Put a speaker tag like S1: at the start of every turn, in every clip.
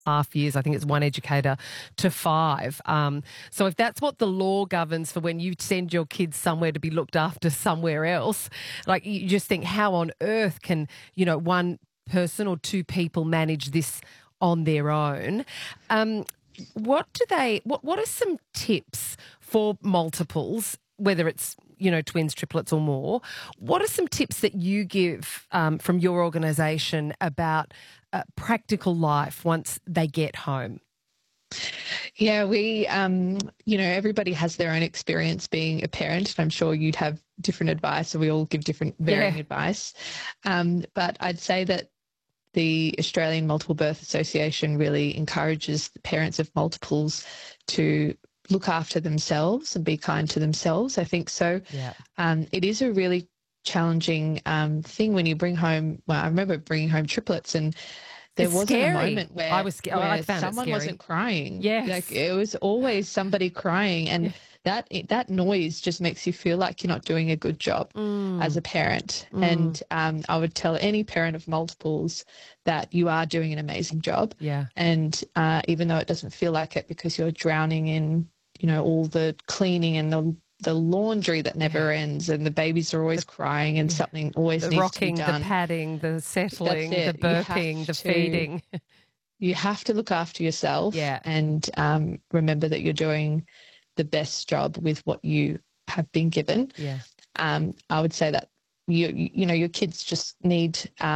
S1: half years. I think it's one educator to 5. So if that's what the law governs for when you send your kids somewhere to be looked after somewhere else, like you just think, how on earth can, one person or 2 people manage this on their own? What are some tips for multiples, whether it's, twins, triplets or more? What are some tips that you give from your organisation about practical life once they get home?
S2: Yeah, we, everybody has their own experience being a parent, and I'm sure you'd have different advice, so we all give different varying advice. But I'd say that the Australian Multiple Birth Association really encourages the parents of multiples to look after themselves and be kind to themselves. I think so.
S1: Yeah.
S2: It is a really challenging thing when you bring home, I remember bringing home triplets, and there wasn't a moment where, someone wasn't crying.
S1: Yes.
S2: Like, it was always somebody crying, and that noise just makes you feel like you're not doing a good job as a parent. And I would tell any parent of multiples that you are doing an amazing job.
S1: Yeah.
S2: And even though it doesn't feel like it, because you're drowning in, all the cleaning and the laundry that never ends, and the babies are always crying, and something always needs
S1: rocking,
S2: to be done.
S1: the padding, the settling, the burping, the feeding.
S2: You have to look after yourself and remember that you're doing the best job with what you have been given.
S1: Yeah.
S2: I would say that your kids just need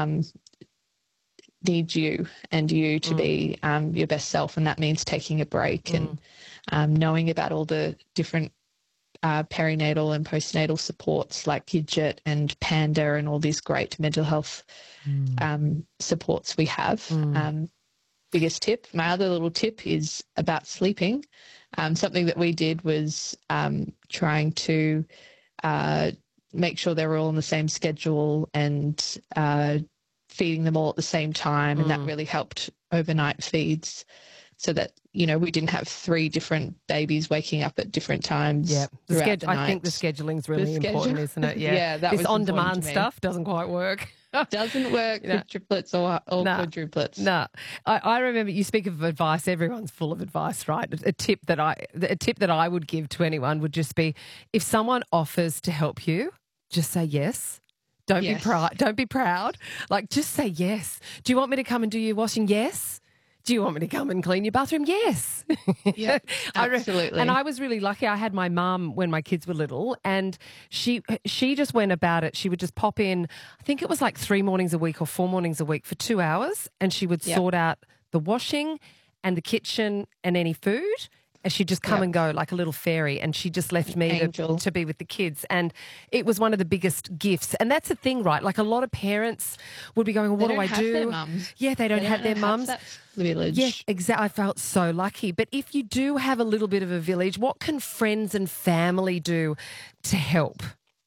S2: you and you to be your best self, and that means taking a break and knowing about all the different perinatal and postnatal supports like Gidget and Panda and all these great mental health supports we have. Biggest tip, my other little tip is about sleeping. Something that we did was trying to make sure they were all on the same schedule and feeding them all at the same time, and that really helped overnight feeds, so that we didn't have 3 different babies waking up at different times.
S1: Yeah,
S2: I
S1: think the scheduling's really important, isn't it? Yeah,
S2: that
S1: this on-demand stuff doesn't quite work.
S2: Doesn't work with triplets or quadruplets.
S1: No, I remember, you speak of advice. Everyone's full of advice, right? A tip that I would give to anyone would just be, if someone offers to help you, just say yes. Don't be proud. Like, just say yes. Do you want me to come and do your washing? Yes. Do you want me to come and clean your bathroom? Yes.
S2: Yeah, absolutely.
S1: And I was really lucky. I had my mum when my kids were little, and she just went about it. She would just pop in, I think it was like 3 mornings a week or 4 mornings a week for 2 hours, and she would sort out the washing and the kitchen and any food. And she'd just come and go like a little fairy, and she just left me to be with the kids. And it was one of the biggest gifts. And that's the thing, right? Like, a lot of parents would be going, well, what do I do?
S2: Their mums.
S1: Yeah, they don't have their mums.
S2: That village.
S1: Yeah, exactly. I felt so lucky. But if you do have a little bit of a village, what can friends and family do to help?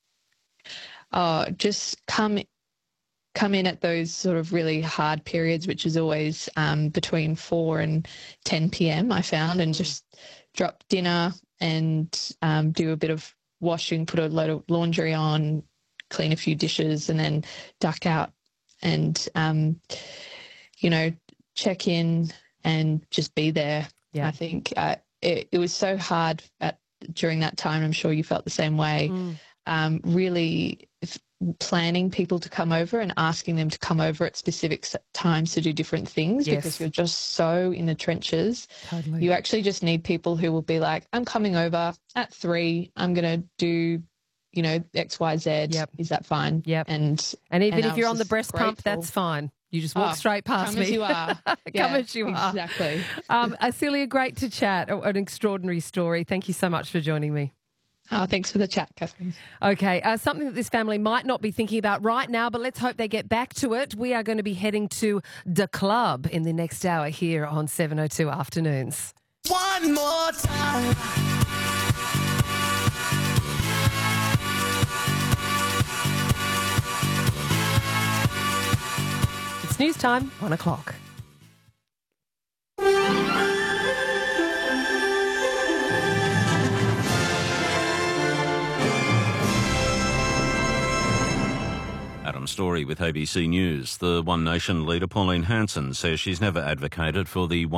S2: Just come in at those sort of really hard periods, which is always between 4 and 10 p.m, I found, and just drop dinner and do a bit of washing, put a load of laundry on, clean a few dishes, and then duck out and, check in and just be there. Yeah. I think it was so hard during that time. I'm sure you felt the same way. Really planning people to come over and asking them to come over at specific times to do different things, because you're just so in the trenches.
S1: Totally.
S2: You actually just need people who will be like, I'm coming over at 3, I'm going to do, X, Y, Z.
S1: Yep.
S2: Is that fine?
S1: Yep.
S2: And
S1: even if you're on the breast pump, that's fine. You just walk straight past me.
S2: Come as you are.
S1: Come as you are.
S2: Exactly.
S1: Celia, great to chat. An extraordinary story. Thank you so much for joining me.
S2: Oh, thanks for the chat, Catherine.
S1: Okay, something that this family might not be thinking about right now, but let's hope they get back to it. We are going to be heading to the club in the next hour here on 702 Afternoons.
S3: One more time.
S1: It's news time, 1 o'clock.
S4: Adam story with ABC News. The One Nation leader, Pauline Hanson, says she's never advocated for the